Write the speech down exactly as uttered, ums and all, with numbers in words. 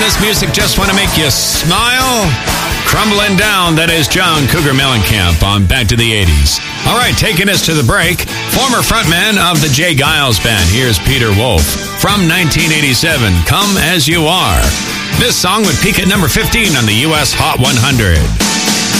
This music just want to make you smile. Crumbling down, that is John Cougar Mellencamp on Back to the eighties. All right, taking us to the break, former frontman of the Jay Giles Band. Here's Peter Wolf from nineteen eighty-seven, Come As You Are. This song would peak at number fifteen on the U S Hot one hundred.